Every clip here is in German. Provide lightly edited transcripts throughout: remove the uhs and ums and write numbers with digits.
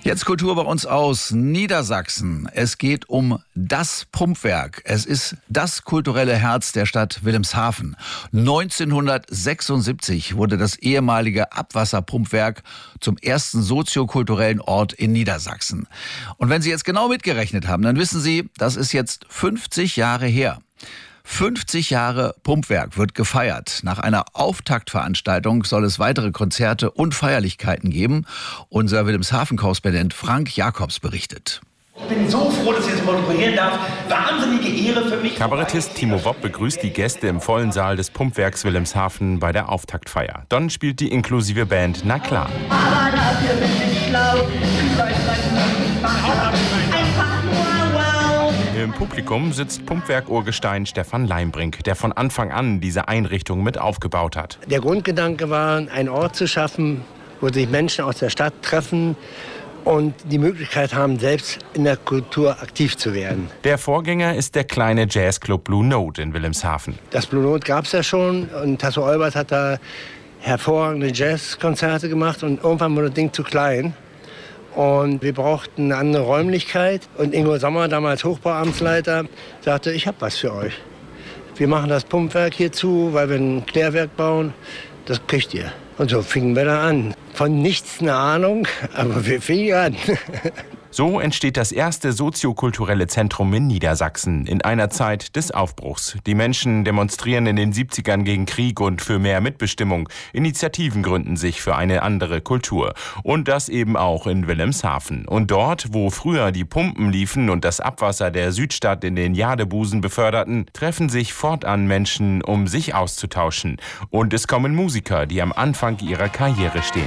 Jetzt Kultur bei uns aus Niedersachsen. Es geht um das Pumpwerk. Es ist das kulturelle Herz der Stadt Wilhelmshaven. 1976 wurde das ehemalige Abwasserpumpwerk zum ersten soziokulturellen Ort in Niedersachsen. Und wenn Sie jetzt genau mitgerechnet haben, dann wissen Sie, das ist jetzt 50 Jahre her. 50 Jahre Pumpwerk wird gefeiert. Nach einer Auftaktveranstaltung soll es weitere Konzerte und Feierlichkeiten geben. Unser Wilhelmshaven-Korrespondent Frank Jakobs berichtet. Ich bin so froh, dass ich jetzt moderieren darf. Wahnsinnige Ehre für mich. Kabarettist Timo Wopp begrüßt die Gäste im vollen Saal des Pumpwerks Wilhelmshaven bei der Auftaktfeier. Dann spielt die inklusive Band Na klar. Aber dafür bin ich schlau. Einfach nur wow. Im Publikum sitzt Pumpwerk-Urgestein Stefan Leimbrink, der von Anfang an diese Einrichtung mit aufgebaut hat. Der Grundgedanke war, einen Ort zu schaffen, wo sich Menschen aus der Stadt treffen und die Möglichkeit haben, selbst in der Kultur aktiv zu werden. Der Vorgänger ist der kleine Jazzclub Blue Note in Wilhelmshaven. Das Blue Note gab es ja schon und Tasso Olbert hat da hervorragende Jazzkonzerte gemacht und irgendwann wurde das Ding zu klein. Und wir brauchten eine andere Räumlichkeit. Und Ingo Sommer, damals Hochbauamtsleiter, sagte, ich habe was für euch. Wir machen das Pumpwerk hier zu, weil wir ein Klärwerk bauen. Das kriegt ihr. Und so fingen wir da an. Von nichts eine Ahnung, aber wir fingen an. So entsteht das erste soziokulturelle Zentrum in Niedersachsen in einer Zeit des Aufbruchs. Die Menschen demonstrieren in den 70ern gegen Krieg und für mehr Mitbestimmung. Initiativen gründen sich für eine andere Kultur. Und das eben auch in Wilhelmshaven. Und dort, wo früher die Pumpen liefen und das Abwasser der Südstadt in den Jadebusen beförderten, treffen sich fortan Menschen, um sich auszutauschen. Und es kommen Musiker, die am Anfang ihrer Karriere stehen.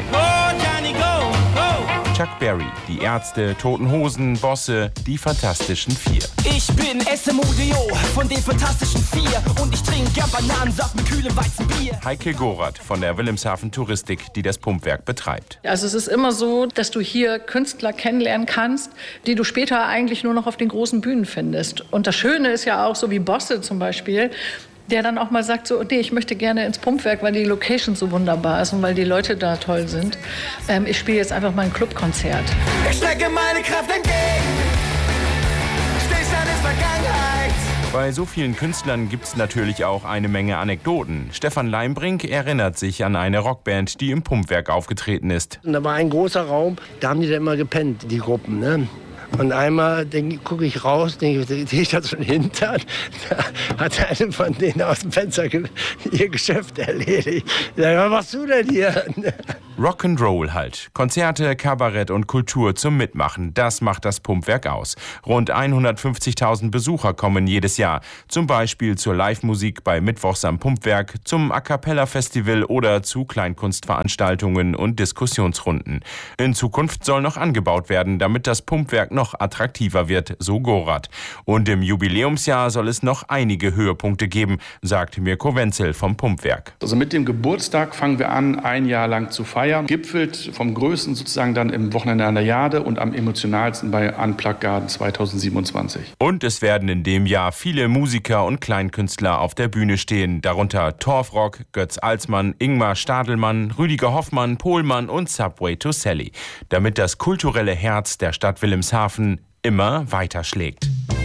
Chuck Berry, die Ärzte, Toten Hosen, Bosse, die Fantastischen Vier. Ich bin SMODO von den Fantastischen Vier und ich trinke gern Bananensaft mit kühlem Weizenbier. Heike Gorath von der Wilhelmshaven Touristik, die das Pumpwerk betreibt. Also es ist immer so, dass du hier Künstler kennenlernen kannst, die du später eigentlich nur noch auf den großen Bühnen findest. Und das Schöne ist ja auch, so wie Bosse zum Beispiel, der dann auch mal sagt, so, nee, ich möchte gerne ins Pumpwerk, weil die Location so wunderbar ist und weil die Leute da toll sind. Ich spiele jetzt einfach mal ein Clubkonzert. Ich strecke meine Kraft entgegen. Stillstand ist Vergangenheit. Bei so vielen Künstlern gibt's natürlich auch eine Menge Anekdoten. Stefan Leimbrink erinnert sich an eine Rockband, die im Pumpwerk aufgetreten ist. Und da war ein großer Raum, da haben die da immer gepennt, die Gruppen, ne? Und einmal gucke ich raus, sehe ich da so einen Hintern, da hat eine von denen aus dem Fenster ihr Geschäft erledigt. Ich sag, was machst du denn hier? Rock'n'Roll halt. Konzerte, Kabarett und Kultur zum Mitmachen, das macht das Pumpwerk aus. Rund 150.000 Besucher kommen jedes Jahr. Zum Beispiel zur Live-Musik bei Mittwochs am Pumpwerk, zum A-Cappella-Festival oder zu Kleinkunstveranstaltungen und Diskussionsrunden. In Zukunft soll noch angebaut werden, damit das Pumpwerk noch attraktiver wird, so Gorath. Und im Jubiläumsjahr soll es noch einige Höhepunkte geben, sagt Mirko Wenzel vom Pumpwerk. Also mit dem Geburtstag fangen wir an, ein Jahr lang zu feiern. Gipfelt vom Größten sozusagen dann im Wochenende an der Jade und am emotionalsten bei Unplugged Garden 2027. Und es werden in dem Jahr viele Musiker und Kleinkünstler auf der Bühne stehen, darunter Torfrock, Götz Alsmann, Ingmar Stadelmann, Rüdiger Hoffmann, Pohlmann und Subway to Sally, damit das kulturelle Herz der Stadt Wilhelmshaven immer weiter schlägt.